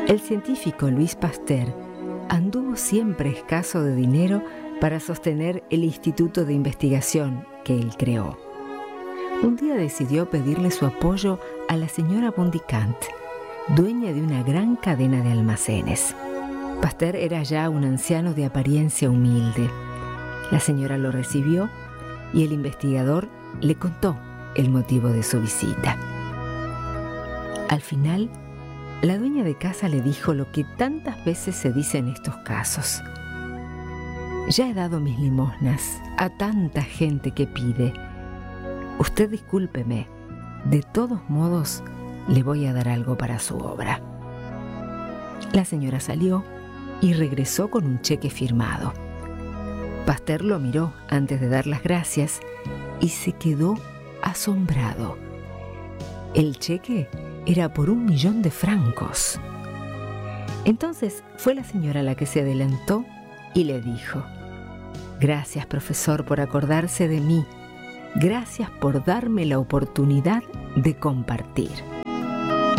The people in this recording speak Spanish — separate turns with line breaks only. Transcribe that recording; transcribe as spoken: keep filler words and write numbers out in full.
El científico Louis Pasteur anduvo siempre escaso de dinero para sostener el instituto de investigación que él creó. Un día decidió pedirle su apoyo a la señora Bondicant, dueña de una gran cadena de almacenes. Pasteur era ya un anciano de apariencia humilde. La señora lo recibió y el investigador le contó el motivo de su visita. Al final, la dueña de casa le dijo lo que tantas veces se dice en estos casos: ya he dado mis limosnas a tanta gente que pide. Usted discúlpeme, de todos modos le voy a dar algo para su obra. La señora salió y regresó con un cheque firmado. Pasteur lo miró antes de dar las gracias y se quedó asombrado. El cheque era por un millón de francos. Entonces fue la señora la que se adelantó y le dijo: gracias, profesor, por acordarse de mí. Gracias por darme la oportunidad de compartir.